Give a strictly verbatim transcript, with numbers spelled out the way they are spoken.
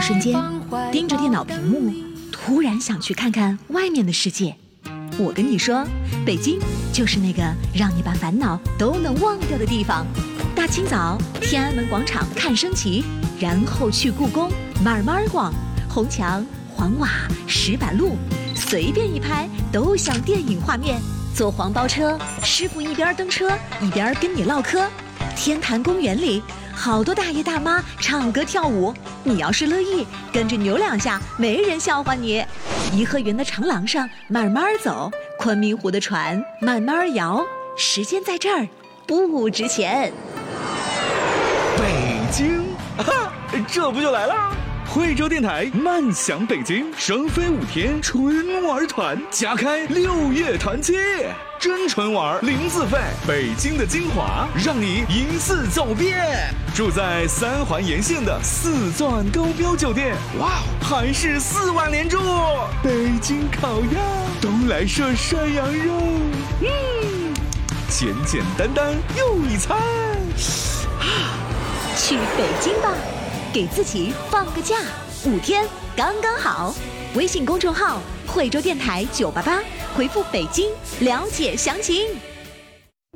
瞬间，盯着电脑屏幕，突然想去看看外面的世界。我跟你说，北京就是那个让你把烦恼都能忘掉的地方。大清早，天安门广场看升旗，然后去故宫慢慢逛，红墙、黄瓦、石板路，随便一拍都像电影画面。坐黄包车，师傅一边蹬车一边跟你唠嗑。天坛公园里，好多大爷大妈唱歌跳舞，你要是乐意，跟着扭两下，没人笑话你。颐和园的长廊上慢慢走，昆明湖的船慢慢摇，时间在这儿不值钱。 北京，啊，这不就来了？惠州电台慢享北京，双飞五天春玩团，加开六月团期，真纯玩零自费，北京的精华让你一次走遍。住在三环沿线的四钻高标酒店，哇，还是四晚连住。北京烤鸭，东来顺涮羊肉，嗯，简简单单又一餐。 去北京吧，给自己放个假，五天刚刚好。微信公众号惠州电台九八八，回复北京了解详情。